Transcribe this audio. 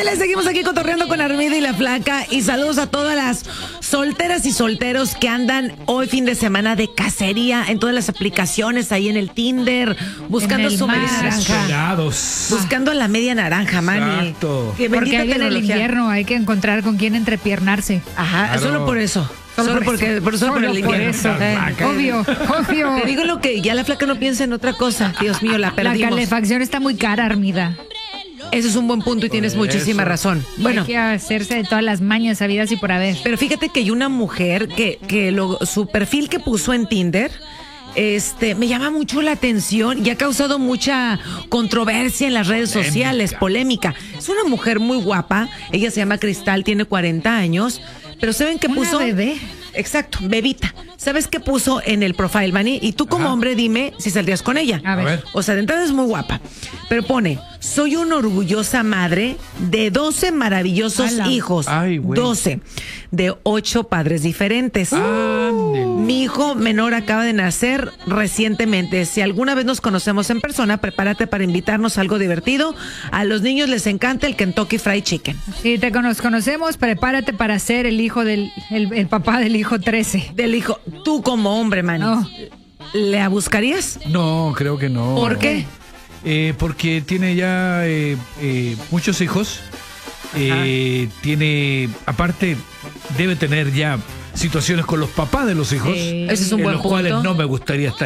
Ángeles, seguimos aquí cotorreando con Armida y la Flaca. Y saludos a todas las solteras y solteros que andan hoy fin de semana de cacería en todas las aplicaciones, ahí en el Tinder, buscando su media naranja. Buscando la media naranja, mani. Exacto. Porque ahí en el invierno hay que encontrar con quién entrepiernarse. Ajá, claro. Solo por eso. Solo por el invierno. Obvio. Te digo lo que ya la Flaca no piensa en otra cosa. Dios mío, la perdimos. La calefacción está muy cara, Armida. Eso es un buen punto y tienes muchísima razón. Bueno, hay que hacerse de todas las mañas habidas y por haber. Pero fíjate que hay una mujer su perfil que puso en Tinder, me llama mucho la atención y ha causado mucha controversia en las redes sociales, polémica. Es una mujer muy guapa, ella se llama Cristal, tiene 40 años, pero ¿saben qué puso? ¿Una bebé? Exacto, bebita. ¿Sabes qué puso en el profile, Manny? Y tú como hombre dime si saldrías con ella. A ver. O sea, de entrada es muy guapa. Pero pone, soy una orgullosa madre de 12 maravillosos hijos. Ay, 12. De 8 padres diferentes. Mi hijo menor acaba de nacer recientemente. Si alguna vez nos conocemos en persona, prepárate para invitarnos a algo divertido. A los niños les encanta el Kentucky Fried Chicken. Si te conocemos, prepárate para ser el hijo el papá del hijo 13. Del hijo. Tú como hombre, man. No. ¿Le buscarías? No, creo que no. ¿Por qué? Porque tiene ya muchos hijos. Aparte, debe tener ya situaciones con los papás de los hijos. Ese es un buen en los cuales punto. no me gustaría estar